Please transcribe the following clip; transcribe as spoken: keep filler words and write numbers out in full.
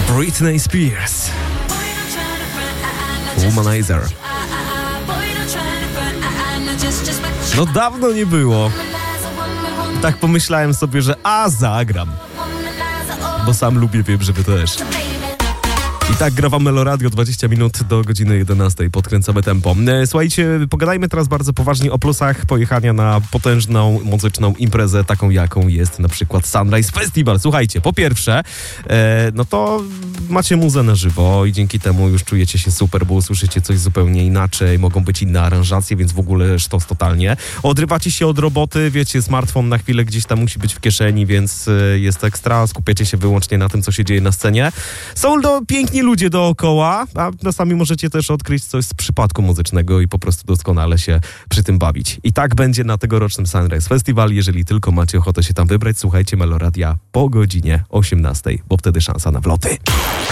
Britney Spears. Womanizer. No dawno nie było. Tak pomyślałem sobie, że a zagram. Bo sam lubię, wiem, że wy też. I tak gra wam Meloradio, dwadzieścia minut do godziny jedenastej. Podkręcamy tempo. Słuchajcie, pogadajmy teraz bardzo poważnie o plusach pojechania na potężną muzyczną imprezę, taką jaką jest na przykład Sunrise Festival. Słuchajcie, po pierwsze, e, no to macie muzę na żywo i dzięki temu już czujecie się super, bo usłyszycie coś zupełnie inaczej, mogą być inne aranżacje, więc w ogóle sztos totalnie. Odrywacie się od roboty, wiecie, smartfon na chwilę gdzieś tam musi być w kieszeni, więc e, jest ekstra, skupiacie się wyłącznie na tym, co się dzieje na scenie. Są do piękni ludzie dookoła, a czasami możecie też odkryć coś z przypadku muzycznego i po prostu doskonale się przy tym bawić. I tak będzie na tegorocznym Sunrise Festival. Jeżeli tylko macie ochotę się tam wybrać, słuchajcie Meloradia po godzinie osiemnastej, bo wtedy szansa na wloty.